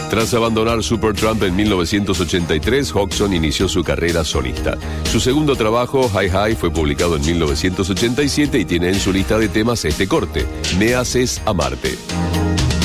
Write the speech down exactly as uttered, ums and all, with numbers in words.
Tras abandonar Supertramp en mil novecientos ochenta y tres, Hodgson inició su carrera solista. Su segundo trabajo, Hi Hi, fue publicado en mil novecientos ochenta y siete y tiene en su lista de temas este corte, Me haces amarte.